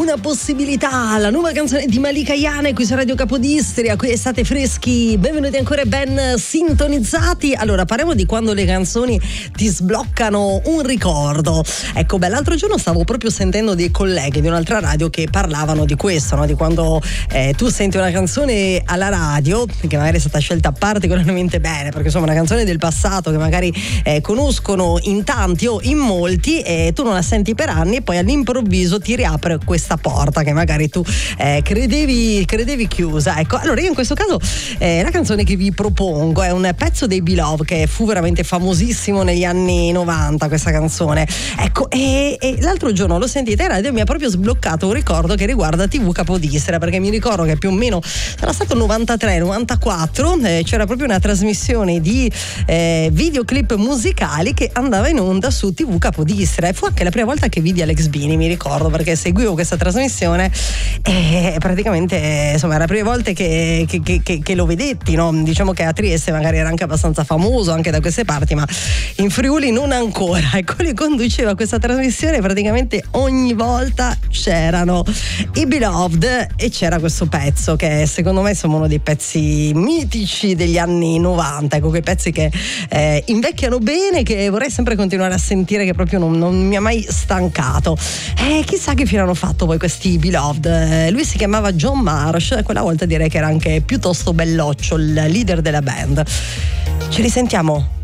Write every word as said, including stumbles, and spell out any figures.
una possibilità, la nuova canzone di Malika Ayane qui su Radio Capodistria. Qui state freschi, benvenuti ancora e ben sintonizzati. Allora, parliamo di quando le canzoni ti sbloccano un ricordo. Ecco, beh, l'altro giorno stavo proprio sentendo dei colleghi di un'altra radio che parlavano di questo, no? Di quando eh, tu senti una canzone alla radio che magari è stata scelta particolarmente bene, perché insomma una canzone del passato che magari eh, conoscono in tanti o in molti, e tu non la senti per anni e poi all'improvviso ti riapre questa porta che magari tu eh, credevi, credevi chiusa. Ecco, allora io in questo caso eh, la canzone che vi propongo è un pezzo dei Beloved che fu veramente famosissimo negli anni novanta, questa canzone. Ecco, e, e l'altro giorno l'ho sentita in radio e mi ha proprio sbloccato un ricordo che riguarda tivù Capodistria, perché mi ricordo che più o meno sarà stato novantatré novantaquattro, eh, c'era proprio una trasmissione di eh, videoclip musicali che andava in onda su tivù Capodistria, e fu anche la prima volta che vidi Alex Bini, mi ricordo, perché seguivo questa trasmissione e praticamente insomma era la prima volta che, che, che, che lo vedetti, no? Diciamo che a Trieste magari era anche abbastanza famoso anche da queste parti, ma in Friuli non ancora. Ecco, lui conduceva questa trasmissione e praticamente ogni volta c'erano i Beloved e c'era questo pezzo che secondo me sono uno dei pezzi mitici degli anni novanta, ecco, quei pezzi che eh, invecchiano bene, che vorrei sempre continuare a sentire, che proprio non, non mi ha mai stancato. E chissà che fine hanno fatto poi questi Beloved. Eh, lui si chiamava John Marsh, quella volta direi che era anche piuttosto belloccio, il leader della band. Ce li sentiamo?